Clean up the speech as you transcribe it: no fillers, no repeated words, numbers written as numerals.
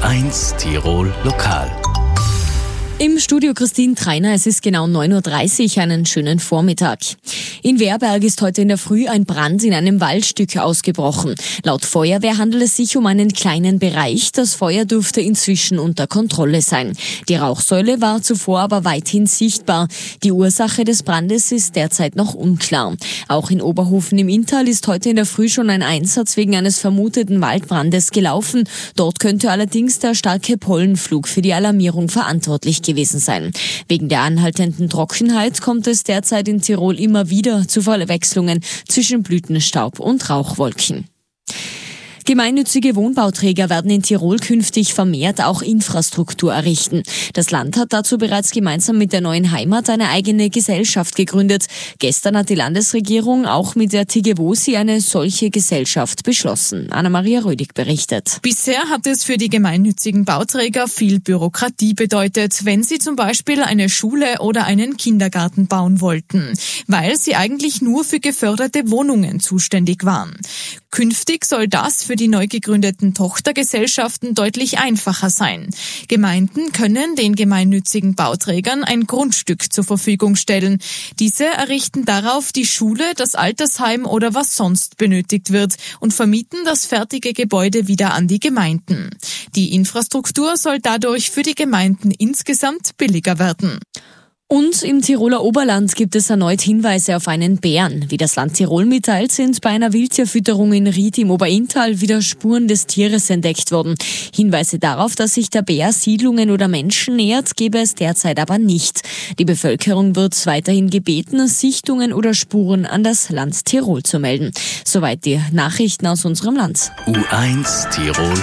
U1 Tirol Lokal. Im Studio Christine Treiner, es ist genau 9.30 Uhr, einen schönen Vormittag. In Werberg ist heute in der Früh ein Brand in einem Waldstück ausgebrochen. Laut Feuerwehr handelt es sich um einen kleinen Bereich. Das Feuer dürfte inzwischen unter Kontrolle sein. Die Rauchsäule war zuvor aber weithin sichtbar. Die Ursache des Brandes ist derzeit noch unklar. Auch in Oberhofen im Inntal ist heute in der Früh schon ein Einsatz wegen eines vermuteten Waldbrandes gelaufen. Dort könnte allerdings der starke Pollenflug für die Alarmierung verantwortlich gewesen sein. Wegen der anhaltenden Trockenheit kommt es derzeit in Tirol immer wieder zu Verwechslungen zwischen Blütenstaub und Rauchwolken. Gemeinnützige Wohnbauträger werden in Tirol künftig vermehrt auch Infrastruktur errichten. Das Land hat dazu bereits gemeinsam mit der Neuen Heimat eine eigene Gesellschaft gegründet. Gestern hat die Landesregierung auch mit der Tigewosi eine solche Gesellschaft beschlossen. Anna-Maria Rödig berichtet. Bisher hat es für die gemeinnützigen Bauträger viel Bürokratie bedeutet, wenn sie zum Beispiel eine Schule oder einen Kindergarten bauen wollten, weil sie eigentlich nur für geförderte Wohnungen zuständig waren. Künftig soll das für die neu gegründeten Tochtergesellschaften deutlich einfacher sein. Gemeinden können den gemeinnützigen Bauträgern ein Grundstück zur Verfügung stellen. Diese errichten darauf die Schule, das Altersheim oder was sonst benötigt wird und vermieten das fertige Gebäude wieder an die Gemeinden. Die Infrastruktur soll dadurch für die Gemeinden insgesamt billiger werden. Und im Tiroler Oberland gibt es erneut Hinweise auf einen Bären. Wie das Land Tirol mitteilt, sind bei einer Wildtierfütterung in Ried im Oberinntal wieder Spuren des Tieres entdeckt worden. Hinweise darauf, dass sich der Bär Siedlungen oder Menschen nähert, gebe es derzeit aber nicht. Die Bevölkerung wird weiterhin gebeten, Sichtungen oder Spuren an das Land Tirol zu melden. Soweit die Nachrichten aus unserem Land. U1 Tirol